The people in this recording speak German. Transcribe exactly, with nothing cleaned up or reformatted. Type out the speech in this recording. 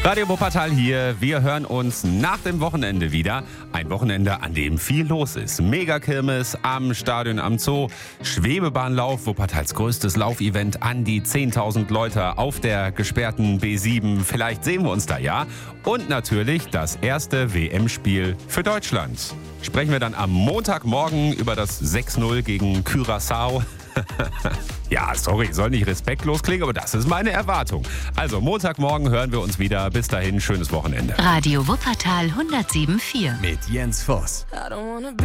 Radio Wuppertal hier. Wir hören uns nach dem Wochenende wieder. Ein Wochenende, an dem viel los ist. Megakirmes am Stadion am Zoo, Schwebebahnlauf, Wuppertals größtes Laufevent, an die zehntausend Leute auf der gesperrten B sieben. Vielleicht sehen wir uns da ja. Und natürlich das erste W M-Spiel für Deutschland. Sprechen wir dann am Montagmorgen über das sechs null gegen Curaçao. Ja, sorry, soll nicht respektlos klingen, aber das ist meine Erwartung. Also Montagmorgen hören wir uns wieder. Bis dahin, schönes Wochenende. Radio Wuppertal hundertsieben Komma vier Mit Jens Voss.